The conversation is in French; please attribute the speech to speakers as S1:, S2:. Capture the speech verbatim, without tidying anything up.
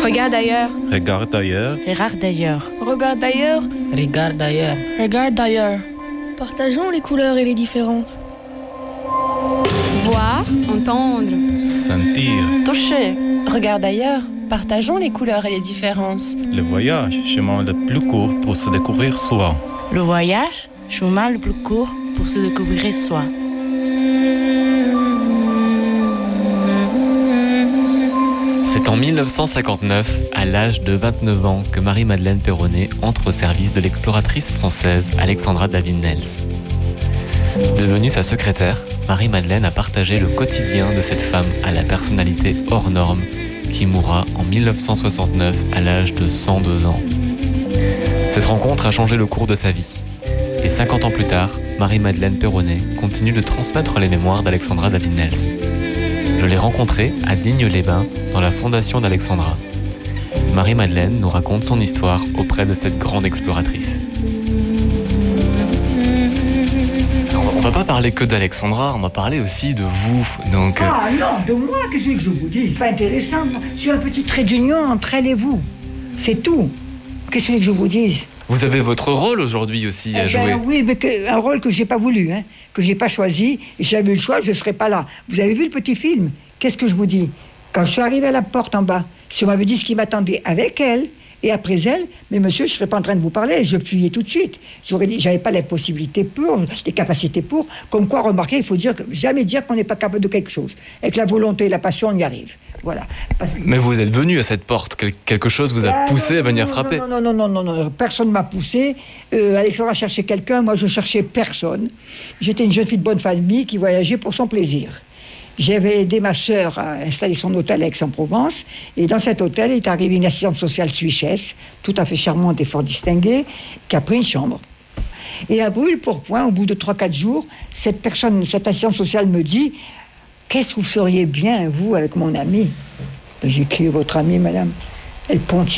S1: Regarde ailleurs.
S2: Regarde ailleurs.
S3: Regarde d'ailleurs.
S1: Regarde ailleurs.
S4: Regarde d'ailleurs.
S1: Regarde ailleurs.
S5: Partageons les couleurs et les différences.
S1: Voir, entendre.
S2: Sentir.
S3: Toucher. Regarde d'ailleurs. Partageons les couleurs et les différences.
S2: Le voyage, chemin le plus court pour se découvrir soi.
S3: Le voyage, chemin le plus court pour se découvrir soi.
S6: C'est en mille neuf cent cinquante-neuf, à l'âge de vingt-neuf ans, que Marie-Madeleine Peyronnet entre au service de l'exploratrice française Alexandra David-Nels. Devenue sa secrétaire, Marie-Madeleine a partagé le quotidien de cette femme à la personnalité hors norme qui mourra en mille neuf cent soixante-neuf à l'âge de cent deux ans. Cette rencontre a changé le cours de sa vie. Et cinquante ans plus tard, Marie-Madeleine Peyronnet continue de transmettre les mémoires d'Alexandra David-Nels. Je l'ai rencontrée à Digne-les-Bains, dans la fondation d'Alexandra. Marie-Madeleine nous raconte son histoire auprès de cette grande exploratrice. Alors, on va pas parler que d'Alexandra, on va parler aussi de vous. Donc, euh...
S7: Ah non, de moi, qu'est-ce que je vous dis? C'est pas intéressant. C'est un petit trait d'union entre elle et vous. C'est tout. Qu'est-ce que je vous dise?
S6: Vous avez votre rôle aujourd'hui aussi
S7: eh
S6: à
S7: ben,
S6: jouer.
S7: Oui, mais que, un rôle que j'ai pas voulu, hein, que j'ai pas choisi. Et si j'avais eu le choix, je serais pas là. Vous avez vu le petit film? Qu'est-ce que je vous dis? Quand je suis arrivé à la porte en bas, si on m'avait dit ce qui m'attendait avec elle et après elle, mais monsieur, je serais pas en train de vous parler. Je fuyais tout de suite. J'aurais dit, j'avais pas les possibilités pour, les capacités pour. Comme quoi, remarquez, il faut dire, jamais dire qu'on n'est pas capable de quelque chose. Avec la volonté et la passion, on y arrive. Voilà. Parce que...
S6: Mais vous êtes venu à cette porte, quelque chose vous a
S7: ah,
S6: poussé
S7: non,
S6: à venir
S7: non,
S6: frapper.
S7: Non, non, non, non, non, non, non. Personne ne m'a poussé. Euh, Alexandra cherchait quelqu'un, moi je cherchais personne. J'étais une jeune fille de bonne famille qui voyageait pour son plaisir. J'avais aidé ma sœur à installer son hôtel à Aix-en-Provence, et dans cet hôtel est arrivée une assistante sociale suissesse, tout à fait charmante et fort distinguée, qui a pris une chambre. Et à brûle-pourpoint, au bout de trois quatre jours, cette personne, cette assistante sociale me dit: qu'est-ce que vous feriez bien, vous, avec mon amie? J'ai écrit: votre amie, madame, elle ponte